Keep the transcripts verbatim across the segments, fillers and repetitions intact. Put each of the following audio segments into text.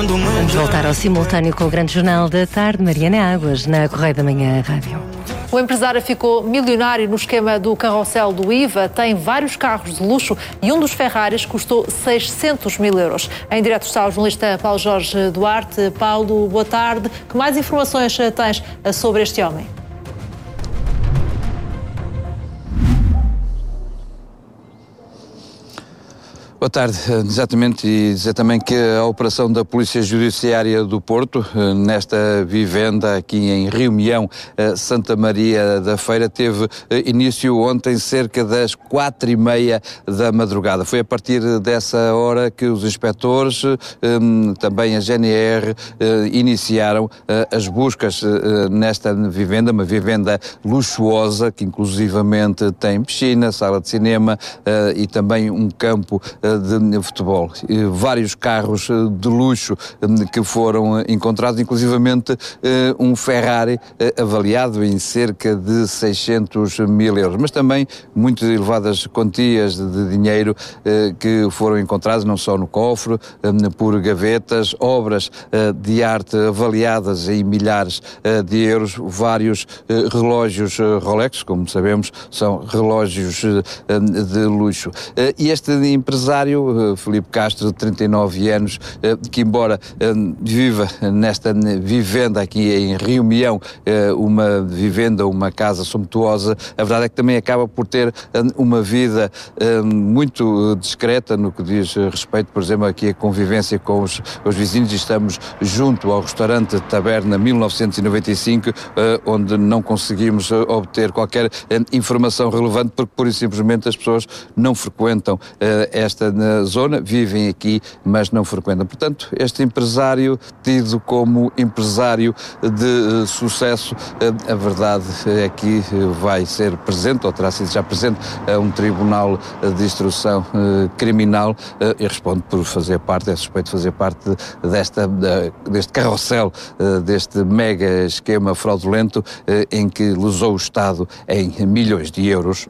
quando me... Vamos voltar ao simultâneo com o grande jornal da tarde. Mariana Águas, na Correio da Manhã Rádio. O empresário ficou milionário no esquema do carrossel do I V A, tem vários carros de luxo e um dos Ferraris custou seiscentos mil euros. Em direto está o jornalista Paulo Jorge Duarte. Paulo, boa tarde. Que mais informações tens sobre este homem? Boa tarde, exatamente, e dizer também que a operação da Polícia Judiciária do Porto, nesta vivenda aqui em Rio Meão, Santa Maria da Feira, teve início ontem cerca das quatro e meia da madrugada. Foi a partir dessa hora que os inspectores, também a G N R, iniciaram as buscas nesta vivenda, uma vivenda luxuosa, que inclusivamente tem piscina, sala de cinema e também um campo de futebol. Vários carros de luxo que foram encontrados, inclusivamente um Ferrari avaliado em cerca de seiscentos mil euros, mas também muito elevadas quantias de dinheiro que foram encontradas não só no cofre, por gavetas, obras de arte avaliadas em milhares de euros, vários relógios Rolex, como sabemos, são relógios de luxo. E este empresário, Filipe Castro, de trinta e nove anos, que embora viva nesta vivenda aqui em Rio Meão, uma vivenda, uma casa sumptuosa, a verdade é que também acaba por ter uma vida muito discreta no que diz respeito, por exemplo, aqui a convivência com os, os vizinhos. Estamos junto ao restaurante Taberna mil novecentos e noventa e cinco, onde não conseguimos obter qualquer informação relevante, porque pura e simplesmente as pessoas não frequentam esta na zona, vivem aqui, mas não frequentam. Portanto, este empresário, tido como empresário de uh, sucesso, uh, a verdade é que uh, vai ser presente, ou terá sido já presente, a um tribunal uh, de instrução uh, criminal uh, e responde por fazer parte, é suspeito de fazer parte desta, uh, deste carrossel, uh, deste mega esquema fraudulento uh, em que lesou o Estado em milhões de euros.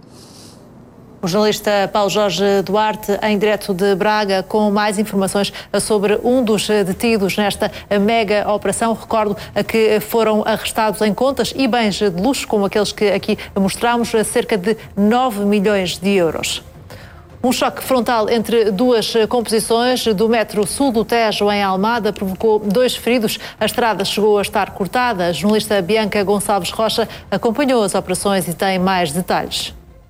O jornalista Paulo Jorge Duarte, em direto de Braga, com mais informações sobre um dos detidos nesta mega operação. Recordo que foram arrestados em contas e bens de luxo, como aqueles que aqui mostramos, cerca de nove milhões de euros. Um choque frontal entre duas composições do metro sul do Tejo, em Almada, provocou dois feridos. A estrada chegou a estar cortada. A jornalista Bianca Gonçalves Rocha acompanhou as operações e tem mais detalhes.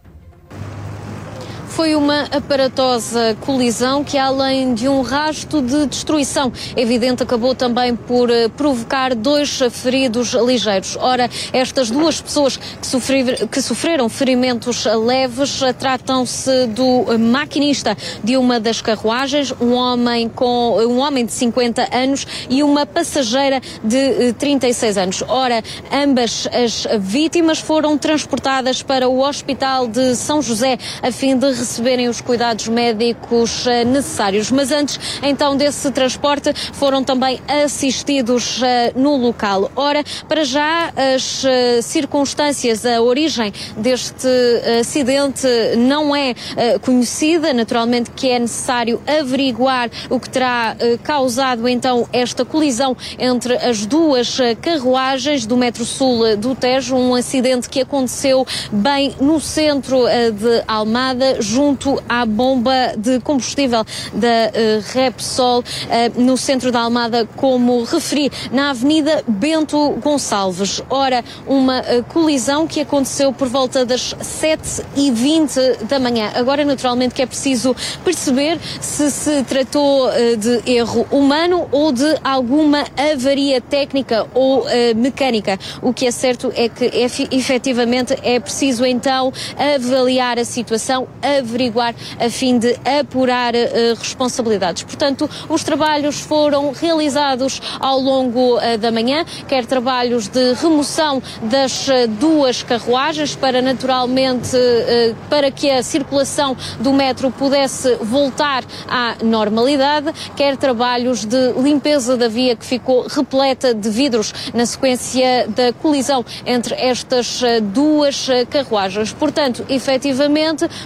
Foi uma aparatosa colisão que, além de um rasto de destruição evidente, acabou também por provocar dois feridos ligeiros. Ora, estas duas pessoas que, sofrer, que sofreram ferimentos leves tratam-se do maquinista de uma das carruagens, um homem, com, um homem de cinquenta anos e uma passageira de trinta e seis anos. Ora, ambas as vítimas foram transportadas para o Hospital de São José a fim de receberem os cuidados médicos uh, necessários. Mas antes, então, desse transporte, foram também assistidos uh, no local. Ora, para já, as uh, circunstâncias, a origem deste uh, acidente não é uh, conhecida. Naturalmente que é necessário averiguar o que terá uh, causado, então, esta colisão entre as duas uh, carruagens do metro sul do Tejo, um acidente que aconteceu bem no centro uh, de Almada, junto à bomba de combustível da uh, Repsol, uh, no centro da Almada, como referi, na Avenida Bento Gonçalves. Ora, uma uh, colisão que aconteceu por volta das sete e vinte da manhã. Agora, naturalmente, que é preciso perceber se se tratou uh, de erro humano ou de alguma avaria técnica ou uh, mecânica. O que é certo é que, efetivamente, é preciso, então, avaliar a situação, averiguar a fim de apurar uh, responsabilidades. Portanto, os trabalhos foram realizados ao longo uh, da manhã, quer trabalhos de remoção das uh, duas carruagens para, naturalmente, uh, para que a circulação do metro pudesse voltar à normalidade, quer trabalhos de limpeza da via que ficou repleta de vidros na sequência da colisão entre estas uh, duas uh, carruagens. Portanto, efetivamente, para já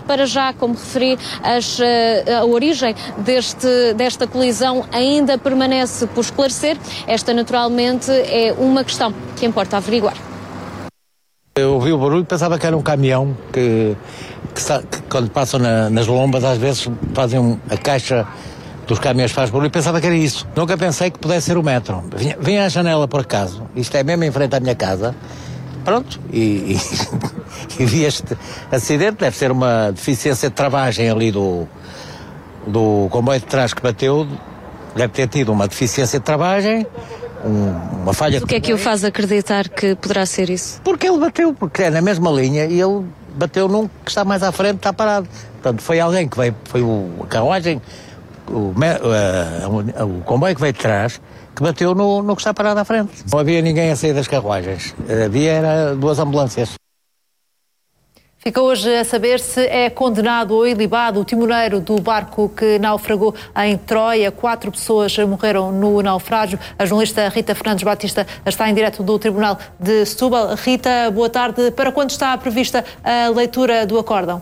já, como referi, as, a origem deste, desta colisão ainda permanece por esclarecer. Esta, naturalmente, é uma questão que importa averiguar. Eu ouvi o barulho e pensava que era um caminhão que, que, que quando passam na, nas lombas, às vezes fazem um, a caixa dos caminhões faz barulho e pensava que era isso. Nunca pensei que pudesse ser o metro. Vinha, vinha à janela por acaso, isto é mesmo em frente à minha casa, pronto, e, e, e vi este acidente. Deve ser uma deficiência de travagem ali do, do comboio de trás que bateu, deve ter tido uma deficiência de travagem. Um, uma falha. O que é que o faz acreditar que poderá ser isso? Porque ele bateu, porque é na mesma linha e ele bateu num que está mais à frente, está parado. Portanto, foi alguém que veio, foi o, a carruagem, o, uh, o, o comboio que veio de trás, que bateu no, no que está parado à frente. Não havia ninguém a sair das carruagens, havia era duas ambulâncias. Fica hoje a saber se é condenado ou ilibado o timoneiro do barco que naufragou em Troia. Quatro pessoas morreram no naufrágio. A jornalista Rita Fernandes Batista está em direto do Tribunal de Setúbal. Rita, boa tarde. Para quando está prevista a leitura do acórdão?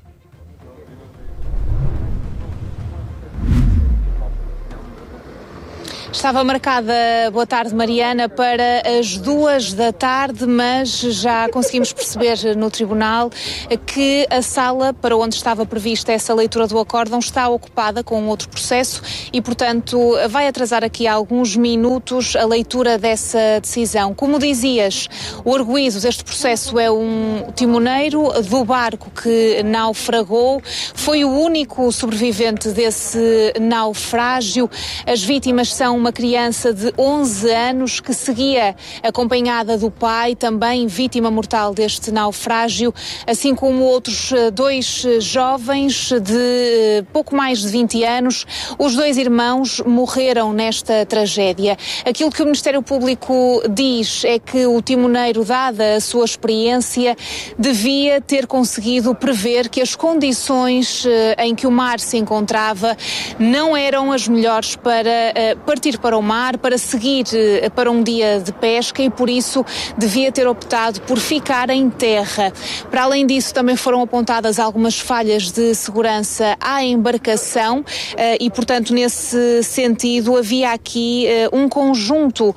Estava marcada, boa tarde Mariana, para as duas da tarde, mas já conseguimos perceber no tribunal que a sala para onde estava prevista essa leitura do acórdão está ocupada com um outro processo e, portanto, vai atrasar aqui alguns minutos a leitura dessa decisão. Como dizias, o arguido deste processo é um timoneiro do barco que naufragou, foi o único sobrevivente desse naufrágio. As vítimas são uma criança de onze anos que seguia acompanhada do pai, também vítima mortal deste naufrágio, assim como outros dois jovens de pouco mais de vinte anos. Os dois irmãos morreram nesta tragédia. Aquilo que o Ministério Público diz é que o timoneiro, dada a sua experiência, devia ter conseguido prever que as condições em que o mar se encontrava não eram as melhores para partir para o mar, para seguir para um dia de pesca e por isso devia ter optado por ficar em terra. Para além disso, também foram apontadas algumas falhas de segurança à embarcação e, portanto, nesse sentido havia aqui um conjunto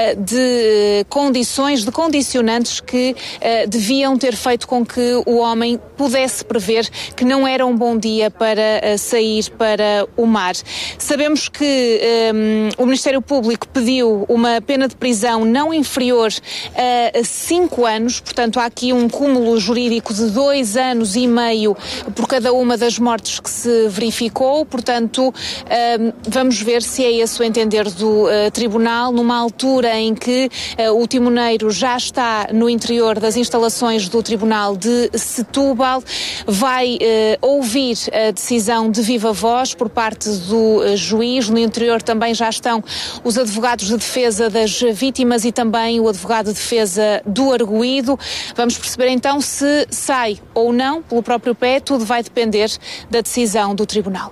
de condições, de condicionantes que deviam ter feito com que o homem pudesse prever que não era um bom dia para sair para o mar. Sabemos que um, o Ministério Público pediu uma pena de prisão não inferior a cinco anos, portanto há aqui um cúmulo jurídico de dois anos e meio por cada uma das mortes que se verificou, portanto vamos ver se é esse o entender do Tribunal, numa altura em que o timoneiro já está no interior das instalações do Tribunal de Setúbal, vai ouvir a decisão de viva voz por parte do juiz. No interior também já estão os advogados de defesa das vítimas e também o advogado de defesa do arguido. Vamos perceber então se sai ou não pelo próprio pé, tudo vai depender da decisão do tribunal.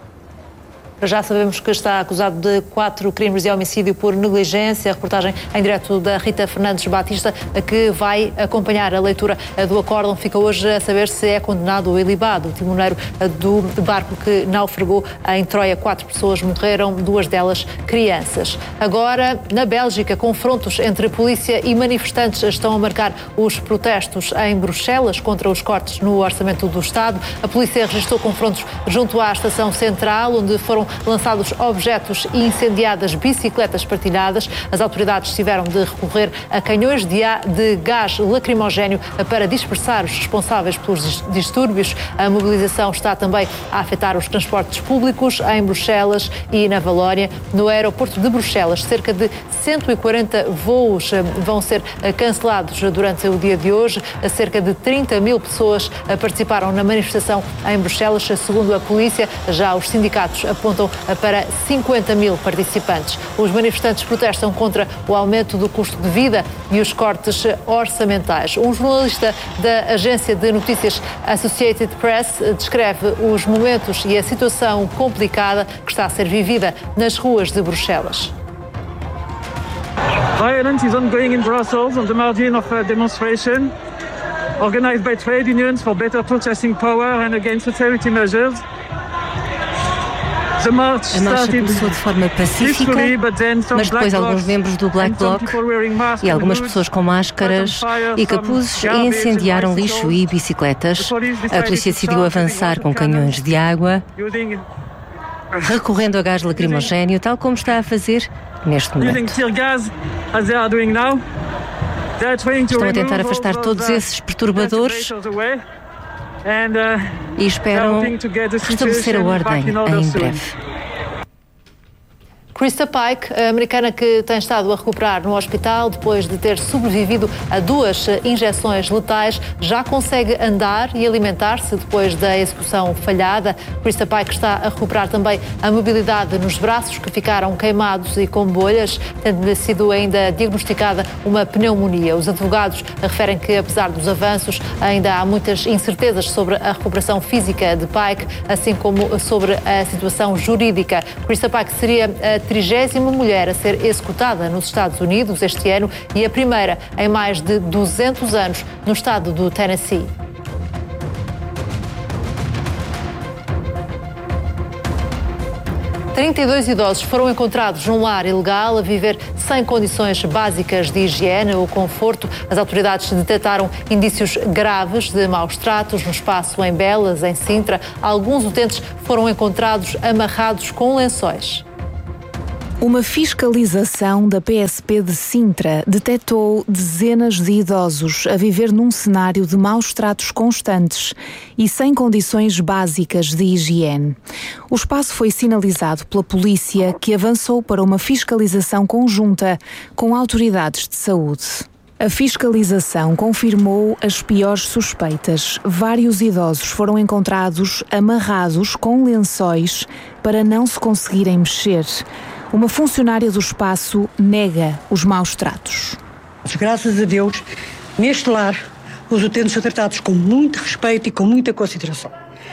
Já sabemos que está acusado de quatro crimes de homicídio por negligência. A reportagem em direto da Rita Fernandes Batista, que vai acompanhar a leitura do acórdão. Fica hoje a saber se é condenado ou ilibado o timoneiro do barco que naufragou em Troia. Quatro pessoas morreram, duas delas crianças. Agora, na Bélgica, confrontos entre polícia e manifestantes estão a marcar os protestos em Bruxelas contra os cortes no orçamento do Estado. A polícia registrou confrontos junto à estação central, onde foram lançados objetos e incendiadas bicicletas partilhadas. As autoridades tiveram de recorrer a canhões de, de gás lacrimogéneo para dispersar os responsáveis pelos distúrbios. A mobilização está também a afetar os transportes públicos em Bruxelas e na Valónia. No aeroporto de Bruxelas, cerca de cento e quarenta voos vão ser cancelados durante o dia de hoje. Cerca de trinta mil pessoas participaram na manifestação em Bruxelas, segundo a polícia. Já os sindicatos apontam para cinquenta mil participantes. Os manifestantes protestam contra o aumento do custo de vida e os cortes orçamentais. Um jornalista da agência de notícias Associated Press descreve os momentos e a situação complicada que está a ser vivida nas ruas de Bruxelas. Violence is ongoing in Brussels on the margin of a demonstration. organized by trade unions for better purchasing power and against austerity measures. A marcha começou de forma pacífica, mas depois alguns membros do Black Bloc e algumas pessoas com máscaras e capuzes incendiaram lixo e bicicletas. A polícia decidiu avançar com canhões de água, recorrendo a gás lacrimogéneo, tal como está a fazer neste momento. Estão a tentar afastar todos esses perturbadores e esperam restabelecer a ordem em breve. Krista Pike, a americana que tem estado a recuperar no hospital depois de ter sobrevivido a duas injeções letais, já consegue andar e alimentar-se depois da execução falhada. Krista Pike está a recuperar também a mobilidade nos braços, que ficaram queimados e com bolhas, tendo sido ainda diagnosticada uma pneumonia. Os advogados referem que, apesar dos avanços, ainda há muitas incertezas sobre a recuperação física de Pike, assim como sobre a situação jurídica. Krista Pike seria a trigésima mulher a ser executada nos Estados Unidos este ano e a primeira em mais de duzentos anos no estado do Tennessee. trinta e dois idosos foram encontrados num lar ilegal a viver sem condições básicas de higiene ou conforto. As autoridades detectaram indícios graves de maus tratos no espaço em Belas, em Sintra. Alguns utentes foram encontrados amarrados com lençóis. Uma fiscalização da P S P de Sintra detectou dezenas de idosos a viver num cenário de maus tratos constantes e sem condições básicas de higiene. O espaço foi sinalizado pela polícia, que avançou para uma fiscalização conjunta com autoridades de saúde. A fiscalização confirmou as piores suspeitas. Vários idosos foram encontrados amarrados com lençóis para não se conseguirem mexer. Uma funcionária do espaço nega os maus tratos. Graças a Deus, neste lar, os utentes são tratados com muito respeito e com muita consideração.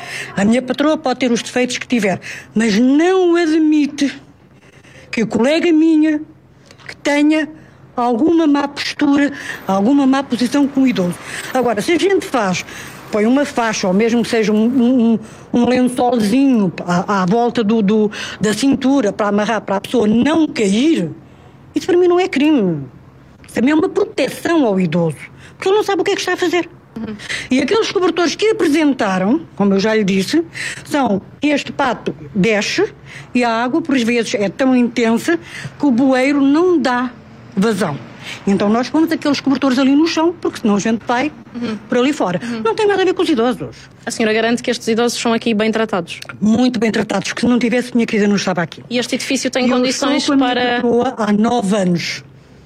A minha patroa pode ter os defeitos que tiver, mas não admite que a colega minha que tenha alguma má postura, alguma má posição com o idoso. Agora, se a gente faz, põe uma faixa, ou mesmo que seja um, um, um lençolzinho à, à volta do, do, da cintura para amarrar, para a pessoa não cair, isso para mim não é crime. Isso também é uma proteção ao idoso. A pessoa não sabe o que é que está a fazer. Uhum. E aqueles cobertores que apresentaram, como eu já lhe disse, são este pato desce e a água, por vezes, é tão intensa que o bueiro não dá vazão. Então nós pomos aqueles cobertores ali no chão, porque senão a gente vai uhum. por ali fora. Uhum. Não tem nada a ver com os idosos. A senhora garante que estes idosos são aqui bem tratados? Muito bem tratados, que se não tivesse, minha querida não estava aqui. E este edifício tem eu condições estou com a para... minha patroa há nove anos.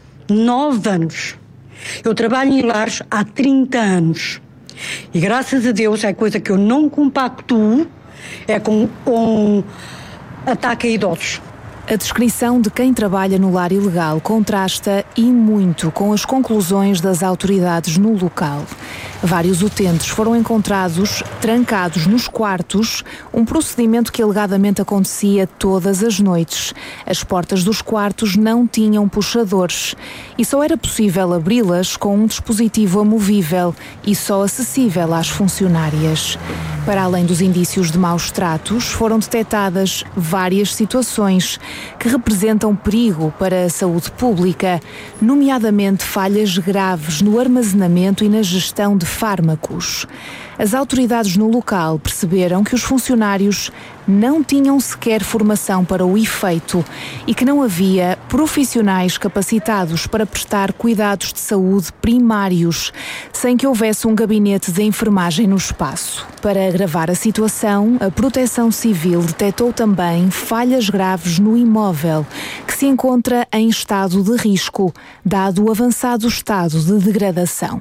Nove anos. Eu trabalho em lares há trinta anos. E graças a Deus, é coisa que eu não compactuo, é com, com ataque a idosos. A descrição de quem trabalha no lar ilegal contrasta e muito com as conclusões das autoridades no local. Vários utentes foram encontrados trancados nos quartos, um procedimento que alegadamente acontecia todas as noites. As portas dos quartos não tinham puxadores e só era possível abri-las com um dispositivo amovível e só acessível às funcionárias. Para além dos indícios de maus tratos, foram detectadas várias situações que representam perigo para a saúde pública, nomeadamente falhas graves no armazenamento e na gestão de fármacos. As autoridades no local perceberam que os funcionários não tinham sequer formação para o efeito e que não havia profissionais capacitados para prestar cuidados de saúde primários, sem que houvesse um gabinete de enfermagem no espaço. Para agravar a situação, a Proteção Civil detectou também falhas graves no imóvel, que se encontra em estado de risco, dado o avançado estado de degradação.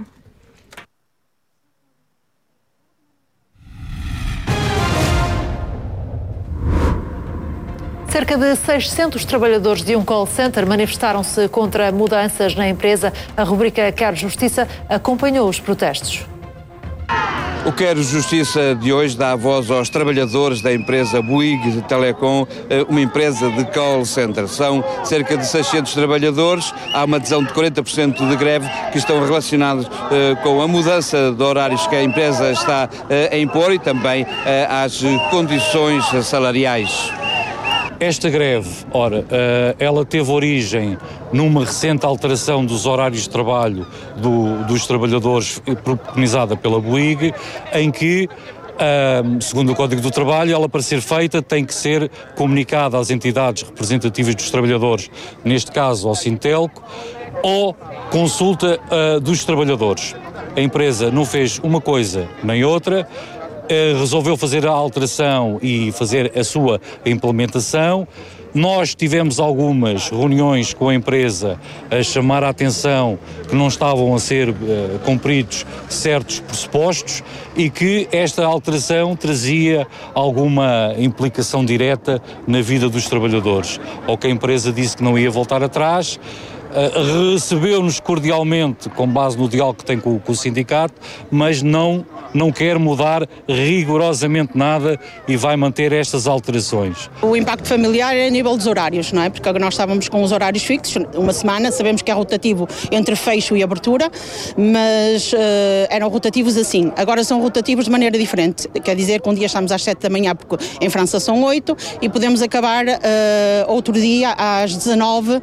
Cerca de seiscentos trabalhadores de um call center manifestaram-se contra mudanças na empresa. A rubrica Quero Justiça acompanhou os protestos. O Quero Justiça de hoje dá voz aos trabalhadores da empresa Bouygues Telecom, uma empresa de call center. São cerca de seiscentos trabalhadores, há uma adesão de quarenta por cento de greve que estão relacionados uh, com a mudança de horários que a empresa está uh, a impor e também uh, às condições salariais. Esta greve, ora, ela teve origem numa recente alteração dos horários de trabalho do, dos trabalhadores preconizada pela Bouygues, em que, segundo o Código do Trabalho, ela para ser feita tem que ser comunicada às entidades representativas dos trabalhadores, neste caso ao Sintelco, ou consulta dos trabalhadores. A empresa não fez uma coisa nem outra, resolveu fazer a alteração e fazer a sua implementação. Nós tivemos algumas reuniões com a empresa a chamar a atenção que não estavam a ser uh, cumpridos certos pressupostos e que esta alteração trazia alguma implicação direta na vida dos trabalhadores. Ou que a empresa disse que não ia voltar atrás. Uh, recebeu-nos cordialmente com base no diálogo que tem com, com o sindicato, mas não, não quer mudar rigorosamente nada e vai manter estas alterações. O impacto familiar é a nível dos horários, não é? Porque nós estávamos com os horários fixos, uma semana, sabemos que é rotativo entre fecho e abertura, mas uh, eram rotativos assim. Agora são rotativos de maneira diferente, quer dizer que um dia estamos às sete da manhã, porque em França são oito, e podemos acabar uh, outro dia às dezanove,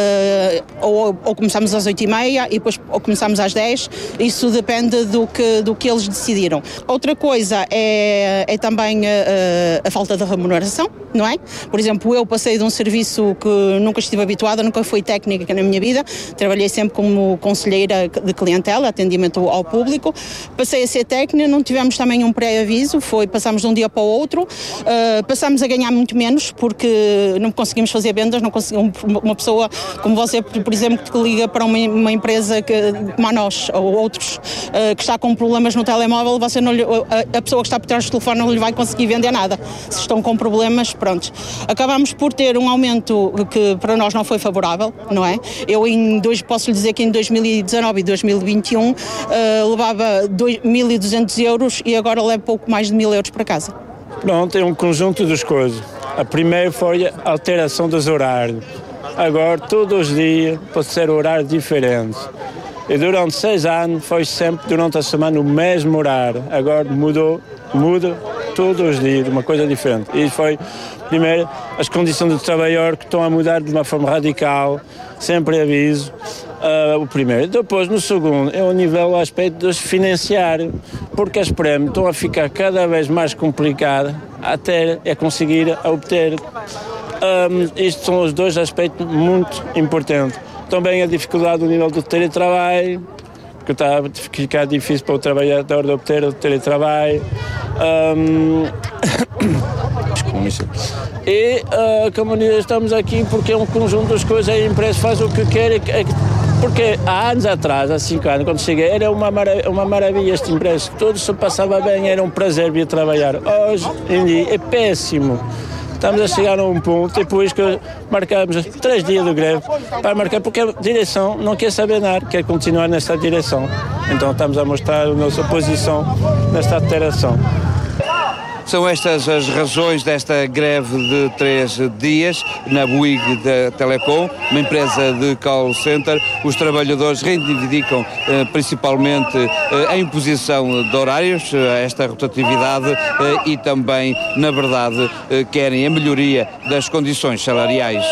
uh, Ou, ou começamos às oito e meia e depois ou começamos às dez, isso depende do que, do que eles decidiram. Outra coisa é, é também a, a falta de remuneração, não é? Por exemplo, eu passei de um serviço que nunca estive habituada, nunca fui técnica na minha vida, trabalhei sempre como conselheira de clientela, atendimento ao público, passei a ser técnica, não tivemos também um pré-aviso, foi, passámos de um dia para o outro, uh, passámos a ganhar muito menos porque não conseguimos fazer vendas, não conseguimos, uma pessoa como você, por exemplo, que liga para uma, uma empresa que, como a nós, ou outros, uh, que está com problemas no telemóvel, você não lhe, a, a pessoa que está por trás do telefone não lhe vai conseguir vender nada. Se estão com problemas, pronto. Acabamos por ter um aumento que para nós não foi favorável, não é? Eu em dois, posso lhe dizer que em dois mil e dezanove e dois mil e vinte e um uh, levava mil e duzentos euros e agora levo pouco mais de mil euros para casa. Pronto, é um conjunto de coisas. A primeira foi a alteração dos horários. Agora, todos os dias, pode ser horário diferente. E durante seis anos, foi sempre, durante a semana, o mesmo horário. Agora mudou, muda todos os dias, uma coisa diferente. E foi, primeiro, as condições do trabalhador que estão a mudar de uma forma radical, sempre aviso. Uh, o primeiro. Depois, no segundo, é o nível, o aspecto dos financiários, porque as prémios estão a ficar cada vez mais complicadas até a conseguir obter. Um, estes são os dois aspectos muito importantes. Também a dificuldade do nível do teletrabalho, que está a ficar difícil para o trabalhador de obter o teletrabalho. Um, e, uh, como estamos aqui, porque é um conjunto de coisas, a empresa faz o que quer. Porque há anos atrás, há cinco anos, quando cheguei, era uma maravilha, uma maravilha esta empresa. Tudo se passava bem, era um prazer vir trabalhar. Hoje em dia é péssimo. Estamos a chegar a um ponto, depois que marcamos três dias de greve, para marcar, porque a direção não quer saber nada, quer continuar nessa direção. Então estamos a mostrar a nossa posição nesta alteração. São estas as razões desta greve de três dias na Bouygues Telecom, uma empresa de call center. Os trabalhadores reivindicam eh, principalmente eh, a imposição de horários, eh, esta rotatividade eh, e também, na verdade, eh, querem a melhoria das condições salariais.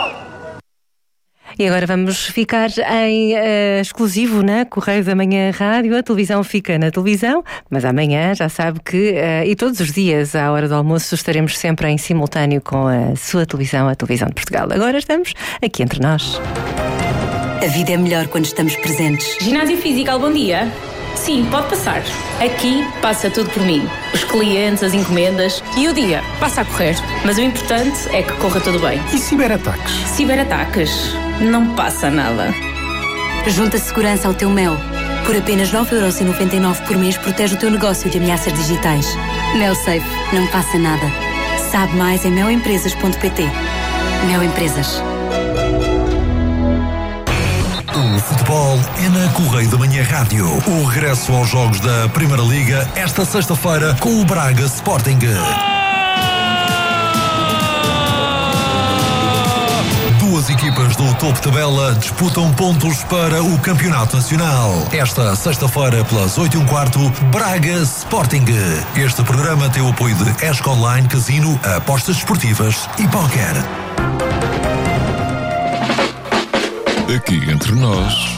E agora vamos ficar em uh, exclusivo na Correio da Manhã Rádio. A televisão fica na televisão, mas amanhã já sabe que, uh, e todos os dias à hora do almoço, estaremos sempre em simultâneo com a sua televisão, a televisão de Portugal. Agora estamos aqui entre nós. A vida é melhor quando estamos presentes. Ginásio Físico, bom dia. Sim, pode passar. Aqui passa tudo por mim. Os clientes, as encomendas e o dia passa a correr. Mas o importante é que corra tudo bem. E ciberataques? Ciberataques? Não passa nada. Junta segurança ao teu Mel. Por apenas nove euros e noventa e nove por mês, protege o teu negócio de ameaças digitais. Mel Safe. Não passa nada. Sabe mais em mel empresas ponto pt. Mel Empresas. futebol é na Correio da Manhã Rádio. O regresso aos jogos da Primeira Liga esta sexta-feira com o Braga Sporting. Duas equipas do topo tabela disputam pontos para o Campeonato Nacional. Esta sexta-feira, pelas oito e um quarto, Braga Sporting. Este programa tem o apoio de Esco Online, Casino, apostas esportivas e póquer. Aqui entre nós,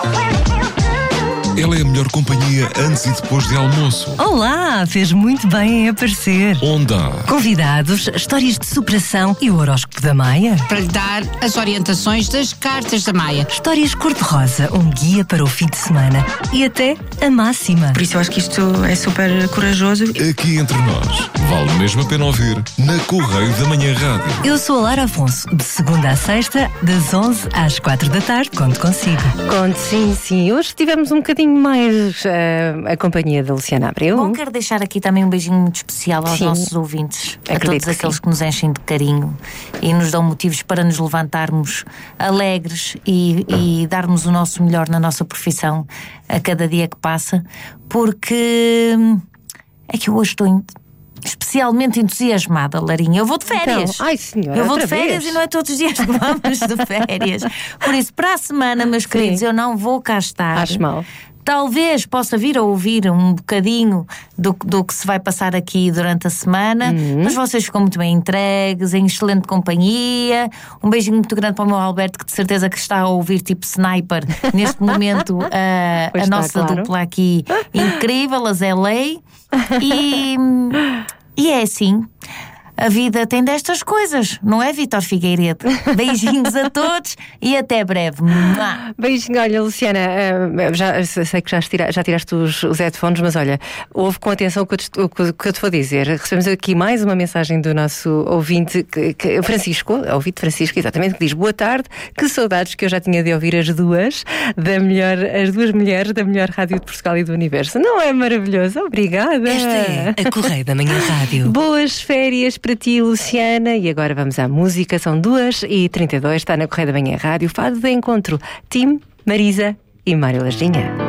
ela é a melhor companhia antes e depois de almoço. Olá, fez muito bem em aparecer. Onde há convidados, histórias de superação e o horóscopo da Maia. Para lhe dar as orientações das cartas da Maia. Histórias cor-de-rosa, um guia para o fim de semana e até a máxima. Por isso eu acho que isto é super corajoso. Aqui entre nós, vale mesmo a pena ouvir na Correio da Manhã Rádio. Eu sou a Lara Afonso, de segunda à sexta, das onze às quatro da tarde, conto consigo. Conto, sim, sim. Hoje tivemos um bocadinho mais uh, a companhia da Luciana Abreu. Bom, quero deixar aqui também um beijinho muito especial aos Sim. nossos ouvintes, Acredito a todos que aqueles sim. que nos enchem de carinho e nos dão motivos para nos levantarmos alegres e, e darmos o nosso melhor na nossa profissão a cada dia que passa, porque é que eu hoje estou especialmente entusiasmada, Larinha. Eu vou de férias. Então, ai, senhora, eu vou de outra férias vez? E não é todos os dias que vamos de férias. Por isso, para a semana, meus queridos, eu não vou cá estar. Acho mal. Talvez possa vir a ouvir um bocadinho do, do que se vai passar aqui durante a semana, uhum. mas vocês ficam muito bem entregues, em excelente companhia. Um beijinho muito grande para o meu Alberto, que de certeza que está a ouvir tipo sniper neste momento a, a está, nossa claro. dupla aqui incrível, a Zé Lei. E, e é assim. A vida tem destas coisas, não é, Vítor Figueiredo? Beijinhos a todos e até breve. Beijinho, olha, Luciana, já, sei que já, tira, já tiraste os, os headphones, mas olha, ouve com atenção o que, eu te, o que eu te vou dizer. Recebemos aqui mais uma mensagem do nosso ouvinte, que, que, Francisco, ouvinte Francisco, exatamente, que diz: boa tarde, que saudades que eu já tinha de ouvir as duas, da melhor, as duas mulheres da melhor rádio de Portugal e do Universo. Não é maravilhoso? Obrigada. Esta é a Correio da Manhã Rádio. Boas férias para ti, Luciana, e agora vamos à música. São duas e trinta e dois, está na Correio da Manhã Rádio, Fado de Encontro, Tim, Marisa e Mário Lajinha.